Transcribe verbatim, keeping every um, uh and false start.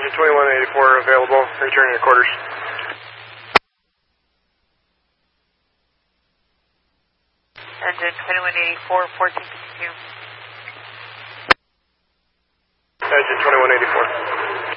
Engine twenty-one eighty-four available, returning your quarters. Engine twenty-one eighty-four, fourteen fifty-two. Engine twenty-one eighty-four.